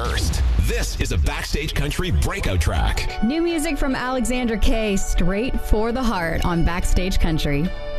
first. This is a Backstage Country breakout track. New music from Alexandra Kay, Straight for the Heart on Backstage Country.